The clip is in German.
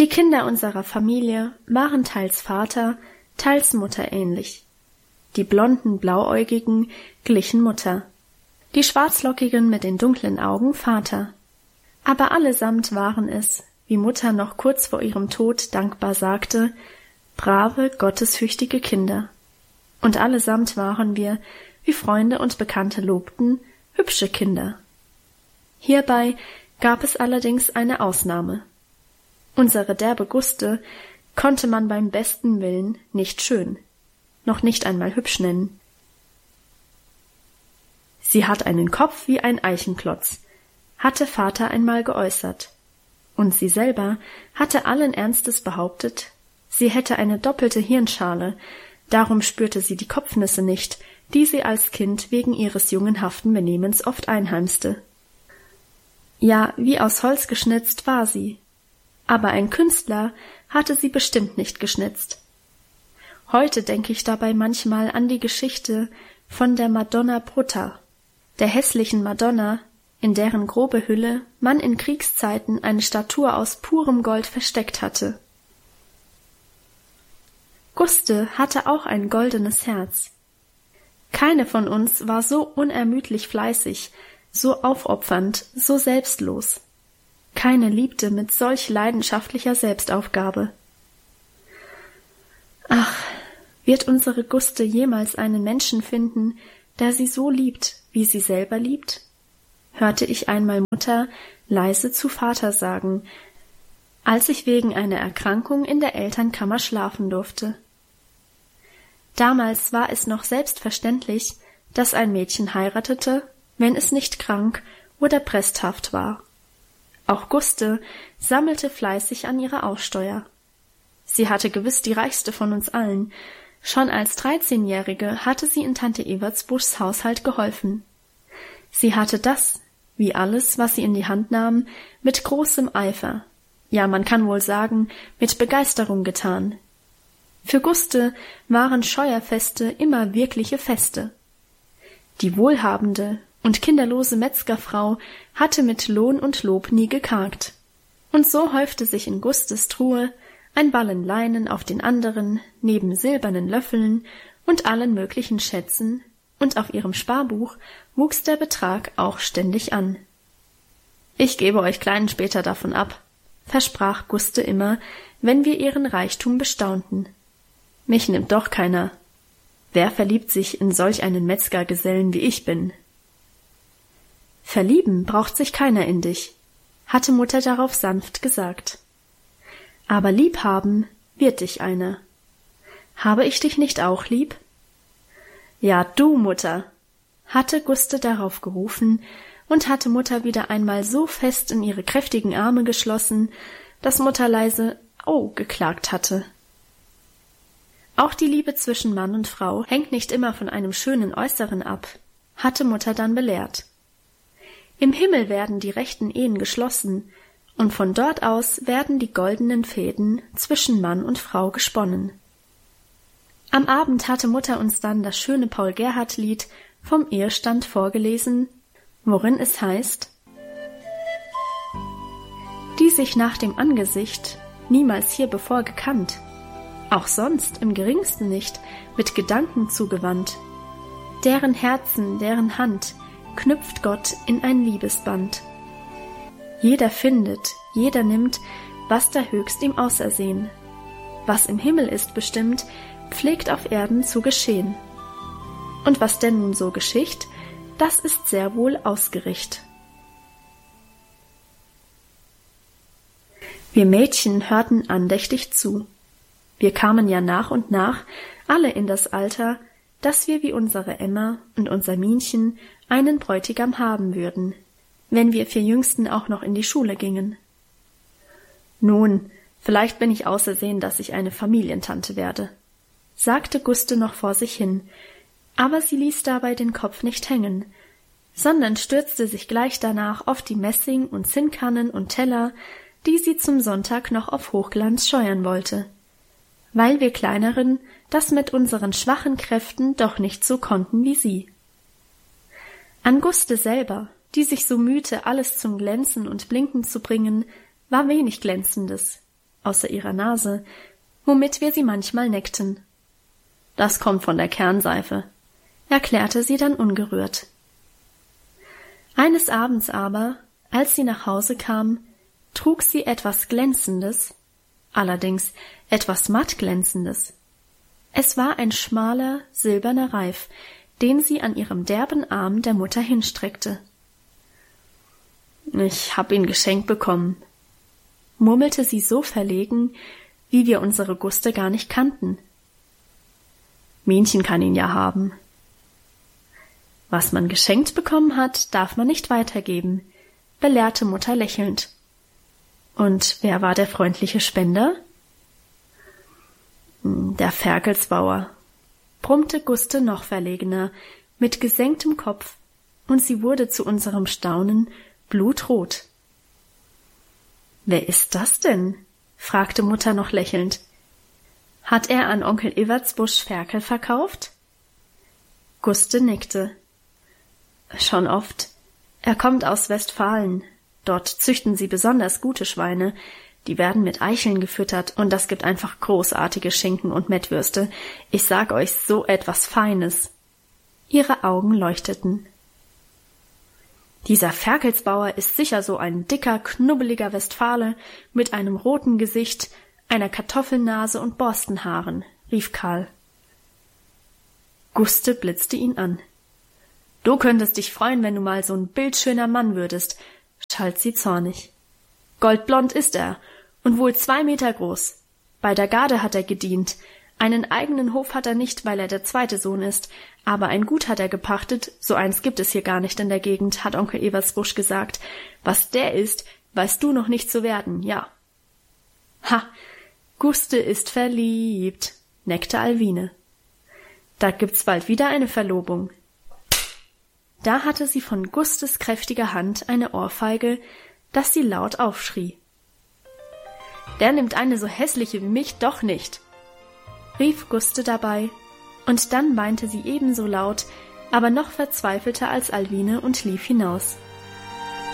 Die Kinder unserer Familie waren teils Vater, teils Mutter ähnlich. Die blonden Blauäugigen glichen Mutter, die Schwarzlockigen mit den dunklen Augen Vater. Aber allesamt waren es, wie Mutter noch kurz vor ihrem Tod dankbar sagte, brave, gottesfürchtige Kinder. Und allesamt waren wir, wie Freunde und Bekannte lobten, hübsche Kinder. Hierbei gab es allerdings eine Ausnahme. Unsere derbe Guste konnte man beim besten Willen nicht schön, noch nicht einmal hübsch nennen. Sie hat einen Kopf wie ein Eichenklotz, hatte Vater einmal geäußert. Und sie selber hatte allen Ernstes behauptet, sie hätte eine doppelte Hirnschale, darum spürte sie die Kopfnüsse nicht, die sie als Kind wegen ihres jungenhaften Benehmens oft einheimste. Ja, wie aus Holz geschnitzt war sie, aber ein Künstler hatte sie bestimmt nicht geschnitzt. Heute denke ich dabei manchmal an die Geschichte von der Madonna Brutta, der hässlichen Madonna, in deren grobe Hülle man in Kriegszeiten eine Statue aus purem Gold versteckt hatte. Guste hatte auch ein goldenes Herz. Keine von uns war so unermüdlich fleißig, so aufopfernd, so selbstlos. Keine liebte mit solch leidenschaftlicher Selbstaufgabe. Ach, wird unsere Guste jemals einen Menschen finden, der sie so liebt, wie sie selber liebt? Hörte ich einmal Mutter leise zu Vater sagen, als ich wegen einer Erkrankung in der Elternkammer schlafen durfte. Damals war es noch selbstverständlich, dass ein Mädchen heiratete, wenn es nicht krank oder bresthaft war. Auch Guste sammelte fleißig an ihrer Aussteuer. Sie hatte gewiss die reichste von uns allen. Schon als 13-Jährige hatte sie in Tante Evertsbuschs Haushalt geholfen. Sie hatte das, wie alles, was sie in die Hand nahm, mit großem Eifer, ja, man kann wohl sagen, mit Begeisterung getan. Für Guste waren Scheuerfeste immer wirkliche Feste. Die wohlhabende und kinderlose Metzgerfrau hatte mit Lohn und Lob nie gekargt. Und so häufte sich in Gustes Truhe ein Ballen Leinen auf den anderen, neben silbernen Löffeln und allen möglichen Schätzen, und auf ihrem Sparbuch wuchs der Betrag auch ständig an. »Ich gebe euch Kleinen später davon ab«, versprach Guste immer, wenn wir ihren Reichtum bestaunten. »Mich nimmt doch keiner. Wer verliebt sich in solch einen Metzgergesellen, wie ich bin?« »Verlieben braucht sich keiner in dich«, hatte Mutter darauf sanft gesagt. »Aber liebhaben wird dich einer. Habe ich dich nicht auch lieb?« »Ja, du, Mutter«, hatte Guste darauf gerufen und hatte Mutter wieder einmal so fest in ihre kräftigen Arme geschlossen, dass Mutter leise »Au« geklagt hatte. Auch die Liebe zwischen Mann und Frau hängt nicht immer von einem schönen Äußeren ab, hatte Mutter dann belehrt. Im Himmel werden die rechten Ehen geschlossen, und von dort aus werden die goldenen Fäden zwischen Mann und Frau gesponnen. Am Abend hatte Mutter uns dann das schöne Paul-Gerhardt-Lied vom Ehestand vorgelesen, worin es heißt: Die sich nach dem Angesicht niemals hier bevor gekannt, auch sonst im geringsten nicht mit Gedanken zugewandt, deren Herzen, deren Hand knüpft Gott in ein Liebesband. Jeder findet, jeder nimmt, was da höchst ihm ausersehen. Was im Himmel ist bestimmt, pflegt auf Erden zu geschehen. Und was denn nun so geschicht, das ist sehr wohl ausgericht. Wir Mädchen hörten andächtig zu. Wir kamen ja nach und nach alle in das Alter, dass wir wie unsere Emma und unser Minchen einen Bräutigam haben würden, wenn wir 4 Jüngsten auch noch in die Schule gingen. Nun, vielleicht bin ich ausersehen, dass ich eine Familientante werde, sagte Guste noch vor sich hin, aber sie ließ dabei den Kopf nicht hängen, sondern stürzte sich gleich danach auf die Messing- und Zinnkannen und Teller, die sie zum Sonntag noch auf Hochglanz scheuern wollte, weil wir Kleineren das mit unseren schwachen Kräften doch nicht so konnten wie sie. An Guste selber, die sich so mühte, alles zum Glänzen und Blinken zu bringen, war wenig Glänzendes. außer ihrer Nase, womit wir sie manchmal neckten. Das kommt von der Kernseife, erklärte sie dann ungerührt. Eines Abends aber, als sie nach Hause kam, trug sie etwas Glänzendes, allerdings etwas mattglänzendes. Es war ein schmaler, silberner Reif, den sie an ihrem derben Arm der Mutter hinstreckte. »Ich hab ihn geschenkt bekommen«, murmelte sie so verlegen, wie wir unsere Guste gar nicht kannten. »Minchen kann ihn ja haben.« »Was man geschenkt bekommen hat, darf man nicht weitergeben«, belehrte Mutter lächelnd. »Und wer war der freundliche Spender?« »Der Ferkelsbauer«, brummte Guste noch verlegener, mit gesenktem Kopf, und sie wurde zu unserem Staunen blutrot. »Wer ist das denn?« fragte Mutter noch lächelnd. »Hat er an Onkel Evertsbusch Ferkel verkauft?« Guste nickte. »Schon oft. Er kommt aus Westfalen. Dort züchten sie besonders gute Schweine. Die werden mit Eicheln gefüttert und das gibt einfach großartige Schinken und Mettwürste. Ich sag euch, so etwas Feines.« Ihre Augen leuchteten. »Dieser Ferkelsbauer ist sicher so ein dicker, knubbeliger Westfale mit einem roten Gesicht, einer Kartoffelnase und Borstenhaaren«, rief Karl. Guste blitzte ihn an. »Du könntest dich freuen, wenn du mal so ein bildschöner Mann würdest«, schalt sie zornig. »Goldblond ist er und wohl 2 Meter groß. Bei der Garde hat er gedient. Einen eigenen Hof hat er nicht, weil er der zweite Sohn ist, aber ein Gut hat er gepachtet, so eins gibt es hier gar nicht in der Gegend, hat Onkel Evertsbusch gesagt. Was der ist, weißt du noch nicht zu werden, ja.« »Ha, Guste ist verliebt«, neckte Alwine. »Da gibt's bald wieder eine Verlobung.« Da hatte sie von Gustes kräftiger Hand eine Ohrfeige, dass sie laut aufschrie. »Der nimmt eine so hässliche wie mich doch nicht«, rief Guste dabei, und dann weinte sie ebenso laut, aber noch verzweifelter als Alwine und lief hinaus.